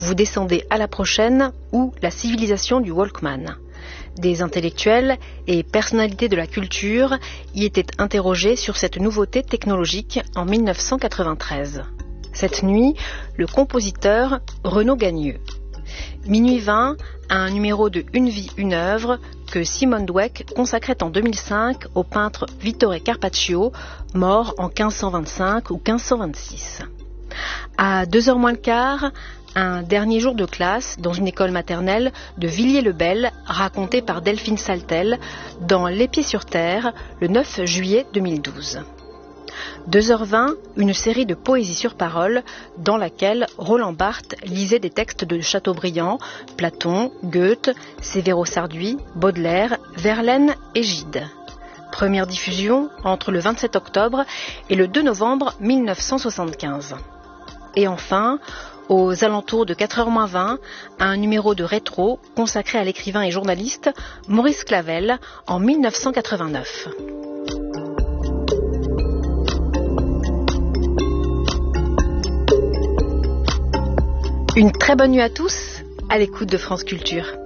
Vous descendez à la prochaine ou La civilisation du Walkman. Des intellectuels et personnalités de la culture y étaient interrogés sur cette nouveauté technologique en 1993. Cette nuit, le compositeur Renaud Gagneux. Minuit 20, un numéro de Une vie, une œuvre que Simone Dweck consacrait en 2005 au peintre Vittore Carpaccio, mort en 1525 ou 1526. À 2h moins le quart, un dernier jour de classe dans une école maternelle de Villiers-le-Bel, raconté par Delphine Saltel dans Les Pieds sur Terre, le 9 juillet 2012. 2h20, une série de poésie sur parole dans laquelle Roland Barthes lisait des textes de Chateaubriand, Platon, Goethe, Sévéro Sarduy, Baudelaire, Verlaine et Gide. Première diffusion entre le 27 octobre et le 2 novembre 1975. Et enfin, aux alentours de 4h20, un numéro de Rétro consacré à l'écrivain et journaliste Maurice Clavel en 1989. Une très bonne nuit à tous, à l'écoute de France Culture.